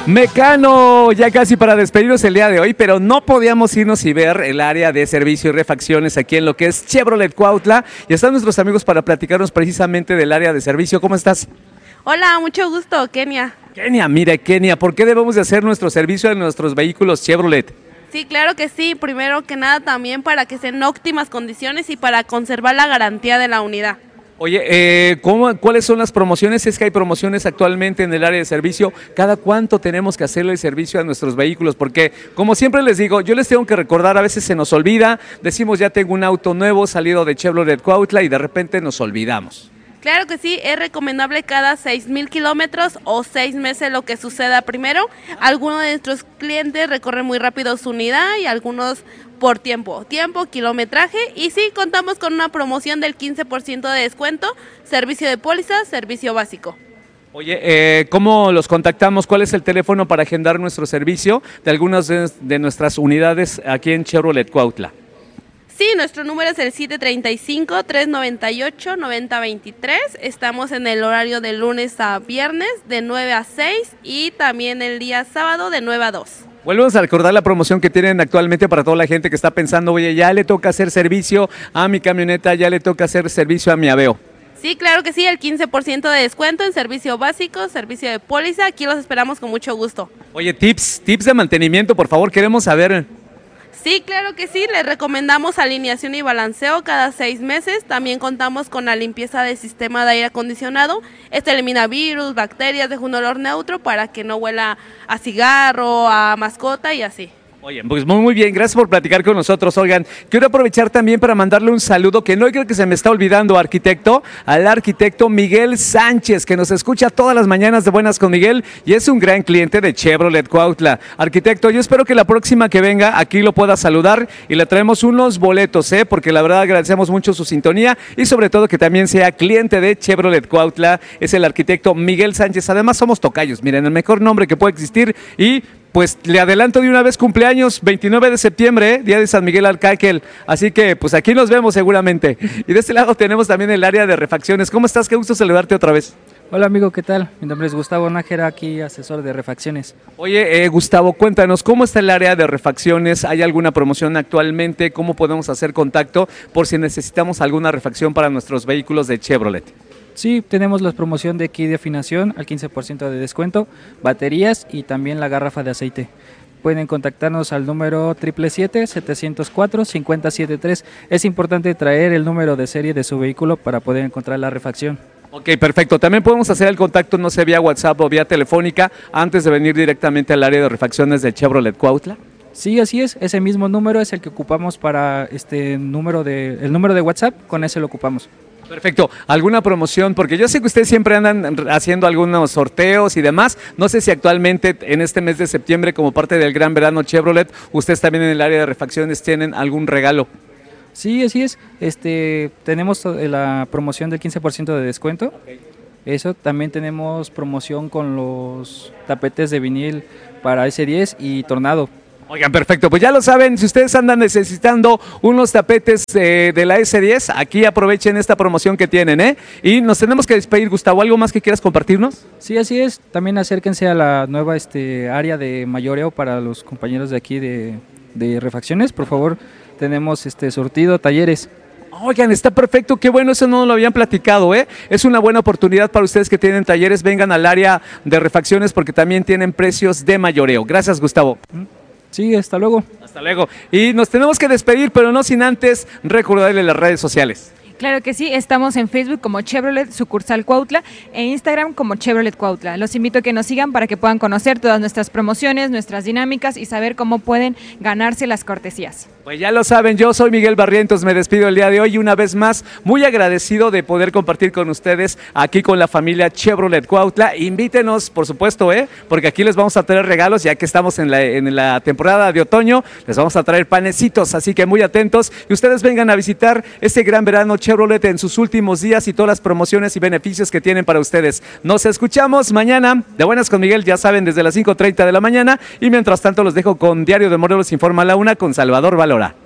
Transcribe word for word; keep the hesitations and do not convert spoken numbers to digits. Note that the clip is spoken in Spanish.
Mecano, ya casi para despedirnos el día de hoy, pero no podíamos irnos y ver el área de servicio y refacciones aquí en lo que es Chevrolet Cuautla. Y están nuestros amigos para platicarnos precisamente del área de servicio. ¿Cómo estás? Hola, mucho gusto, Kenia. Kenia, mira, Kenia, ¿por qué debemos de hacer nuestro servicio en nuestros vehículos Chevrolet? Sí, claro que sí. Primero que nada también para que estén en óptimas condiciones y para conservar la garantía de la unidad. Oye, eh, ¿cómo, ¿cuáles son las promociones? Es que hay promociones actualmente en el área de servicio. ¿Cada cuánto tenemos que hacerle el servicio a nuestros vehículos? Porque, como siempre les digo, yo les tengo que recordar, a veces se nos olvida, decimos ya tengo un auto nuevo salido de Chevrolet Cuautla y de repente nos olvidamos. Claro que sí, es recomendable cada seis mil kilómetros o seis meses lo que suceda primero. Algunos de nuestros clientes recorren muy rápido su unidad y algunos por tiempo, tiempo, kilometraje. Y sí, contamos con una promoción del quince por ciento de descuento, servicio de póliza, servicio básico. Oye, eh, ¿cómo los contactamos? ¿Cuál es el teléfono para agendar nuestro servicio de algunas de, de nuestras unidades aquí en Chevrolet Cuautla? Sí, nuestro número es el siete tres cinco, tres nueve ocho, nueve cero dos tres. Estamos en el horario de lunes a viernes de nueve a seis y también el día sábado de nueve a dos. Vuelvemos a recordar la promoción que tienen actualmente para toda la gente que está pensando, oye, ya le toca hacer servicio a mi camioneta, ya le toca hacer servicio a mi Aveo. Sí, claro que sí, el quince por ciento de descuento en servicio básico, servicio de póliza. Aquí los esperamos con mucho gusto. Oye, tips, tips de mantenimiento, por favor, queremos saber. Sí, claro que sí, les recomendamos alineación y balanceo cada seis meses. También contamos con la limpieza del sistema de aire acondicionado. Este elimina virus, bacterias, deja un olor neutro para que no huela a cigarro, a mascota y así. Oye, pues muy, muy bien, gracias por platicar con nosotros. Oigan, quiero aprovechar también para mandarle un saludo que no creo que se me está olvidando, arquitecto, al arquitecto Miguel Sánchez, que nos escucha todas las mañanas de Buenas con Miguel y es un gran cliente de Chevrolet Cuautla. Arquitecto, yo espero que la próxima que venga aquí lo pueda saludar y le traemos unos boletos, ¿eh? Porque la verdad agradecemos mucho su sintonía y sobre todo que también sea cliente de Chevrolet Cuautla. Es el arquitecto Miguel Sánchez. Además somos tocayos, miren, el mejor nombre que puede existir y pues le adelanto de una vez cumpleaños, veintinueve de septiembre, ¿eh? Día de San Miguel Arcángel, así que pues aquí nos vemos seguramente. Y de este lado tenemos también el área de refacciones. ¿Cómo estás? Qué gusto saludarte otra vez. Hola amigo, ¿qué tal? Mi nombre es Gustavo Nájera, aquí asesor de refacciones. Oye, eh, Gustavo, cuéntanos, ¿cómo está el área de refacciones? ¿Hay alguna promoción actualmente? ¿Cómo podemos hacer contacto por si necesitamos alguna refacción para nuestros vehículos de Chevrolet? Sí, tenemos la promoción de kit de afinación al quince por ciento de descuento, baterías y también la garrafa de aceite. Pueden contactarnos al número siete siete siete, siete cero cuatro, cinco cero siete tres. Es importante traer el número de serie de su vehículo para poder encontrar la refacción. Ok, perfecto. También podemos hacer el contacto, no sé, vía WhatsApp o vía telefónica, antes de venir directamente al área de refacciones de Chevrolet Cuautla. Sí, así es. Ese mismo número es el que ocupamos para este número de, el número de WhatsApp, con ese lo ocupamos. Perfecto. ¿Alguna promoción? Porque yo sé que ustedes siempre andan haciendo algunos sorteos y demás. No sé si actualmente en este mes de septiembre, como parte del Gran Verano Chevrolet, ustedes también en el área de refacciones tienen algún regalo. Sí, así es. Este, tenemos la promoción del quince por ciento de descuento. Okay. Eso, también tenemos promoción con los tapetes de vinil para ese diez y Tornado. Oigan, perfecto, pues ya lo saben, si ustedes andan necesitando unos tapetes eh, de la ese diez, aquí aprovechen esta promoción que tienen, ¿eh? Y nos tenemos que despedir, Gustavo, ¿algo más que quieras compartirnos? Sí, así es, también acérquense a la nueva este, área de mayoreo para los compañeros de aquí de, de refacciones, por favor, tenemos este sortido, talleres. Oigan, está perfecto, qué bueno, eso no lo habían platicado, ¿eh? Es una buena oportunidad para ustedes que tienen talleres, vengan al área de refacciones porque también tienen precios de mayoreo. Gracias, Gustavo. Sí, hasta luego. Hasta luego. Y nos tenemos que despedir, pero no sin antes recordarle las redes sociales. Claro que sí, estamos en Facebook como Chevrolet Sucursal Cuautla e Instagram como Chevrolet Cuautla. Los invito a que nos sigan para que puedan conocer todas nuestras promociones, nuestras dinámicas y saber cómo pueden ganarse las cortesías. Pues ya lo saben, yo soy Miguel Barrientos, me despido el día de hoy y una vez más muy agradecido de poder compartir con ustedes aquí con la familia Chevrolet Cuautla. Invítenos, por supuesto, ¿eh? Porque aquí les vamos a traer regalos, ya que estamos en la, en la temporada de otoño, les vamos a traer panecitos, así que muy atentos y ustedes vengan a visitar este Gran Verano Chevrolet en sus últimos días y todas las promociones y beneficios que tienen para ustedes. Nos escuchamos mañana de Buenas con Miguel, ya saben, desde las cinco treinta de la mañana y mientras tanto los dejo con Diario de Morelos Informa a la una con Salvador Valora.